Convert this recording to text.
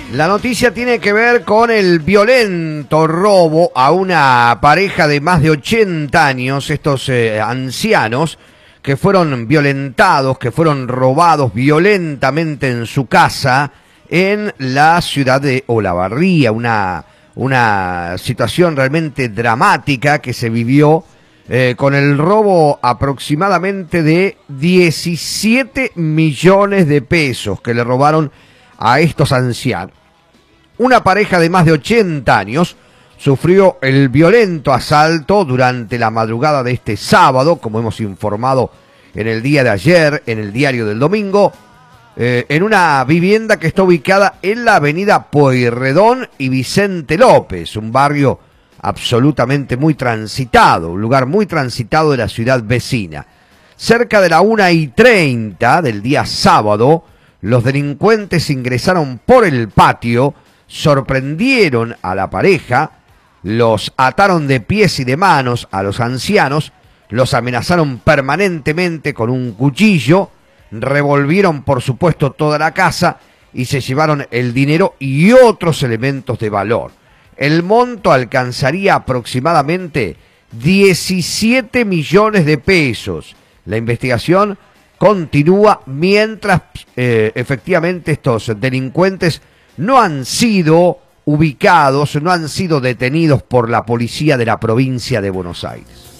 La noticia tiene que ver con el violento robo a una pareja de más de 80 años, estos ancianos que fueron violentados, que fueron robados violentamente en su casa en la ciudad de Olavarría, una situación realmente dramática que se vivió con el robo aproximadamente de 17 millones de pesos que le robaron a estos ancianos. Una pareja de más de 80 años sufrió el violento asalto durante la madrugada de este sábado, como hemos informado en el día de ayer, en el diario del domingo, en una vivienda que está ubicada en la avenida Pueyrredón y Vicente López, un barrio absolutamente muy transitado, un lugar muy transitado de la ciudad vecina. Cerca de la 1:30 del día sábado, los delincuentes ingresaron por el patio, sorprendieron a la pareja, los ataron de pies y de manos a los ancianos, los amenazaron permanentemente con un cuchillo, revolvieron por supuesto toda la casa y se llevaron el dinero y otros elementos de valor. El monto alcanzaría aproximadamente 17 millones de pesos. La investigación continúa mientras efectivamente estos delincuentes no han sido ubicados, no han sido detenidos por la policía de la provincia de Buenos Aires.